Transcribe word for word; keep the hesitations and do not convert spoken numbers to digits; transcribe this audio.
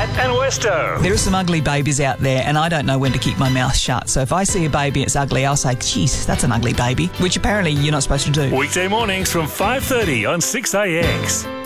Pat and Westo. There are some ugly babies out there, and I don't know when to keep my mouth shut. So if I see a baby and it's ugly, I'll say, geez, that's an ugly baby, which apparently you're not supposed to do. Weekday mornings from five thirty on six A X.